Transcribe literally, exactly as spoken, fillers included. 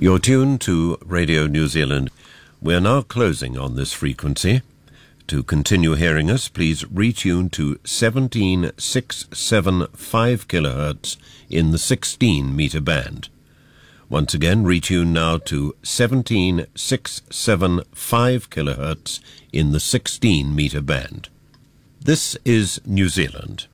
You're tuned to Radio New Zealand. We're now closing on this frequency. To continue hearing us, please retune to seventeen six seven five kilohertz in the sixteen meter band. Once again, retune now to seventeen six seven five kilohertz in the sixteen meter band. This is New Zealand.